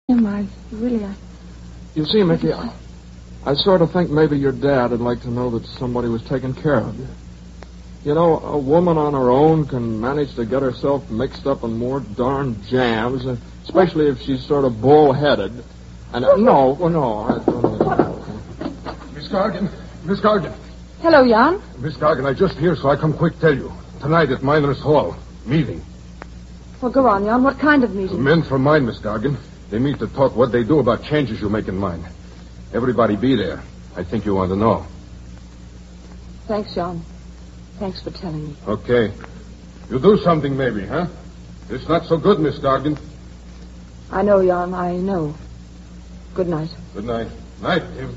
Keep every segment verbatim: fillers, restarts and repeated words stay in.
Tim, I really... I... You see, Mickey, I, I sort of think maybe your dad would like to know that somebody was taking care of you. You know, a woman on her own can manage to get herself mixed up in more darn jams, especially if she's sort of bull-headed. And uh, no, well, no, I don't. Miss Gargan, Miss Gargan. Hello, Jan. Miss Gargan, I just here, so I come quick tell you. Tonight at Miners' Hall, meeting. Well, go on, Jan. What kind of meeting? Men from mine, Miss Gargan. They meet to talk what they do about changes you make in mine. Everybody be there. I think you want to know. Thanks, Jan. Thanks for telling me. Okay. You do something, maybe, huh? It's not so good, Miss Gargan. I know, Jan. I know. Good night. Good night. Night, Tim.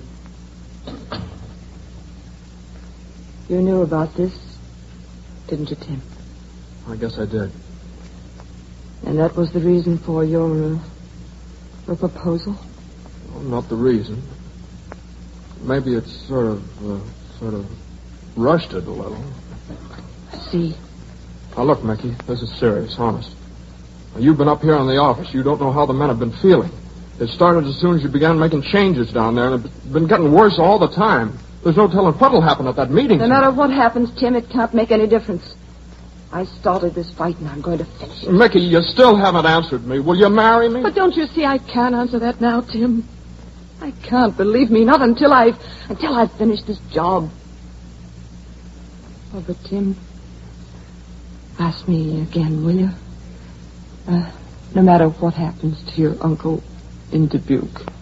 You knew about this, didn't you, Tim? I guess I did. And that was the reason for your, uh, your proposal? Well, not the reason. Maybe it's sort of, uh, sort of rushed it a little. I see. Now, look, Mickey, this is serious, honest. Now, you've been up here in the office. You don't know how the men have been feeling. It started as soon as you began making changes down there, and it's been getting worse all the time. There's no telling what'll happen at that meeting. No matter what happens, Tim, it can't make any difference. I started this fight, and I'm going to finish it. Mickey, you still haven't answered me. Will you marry me? But don't you see I can't answer that now, Tim? I can't, believe me, not until I've, until I've finished this job. Oh, but Tim, ask me again, will you? Uh, no matter what happens to your uncle in Dubuque.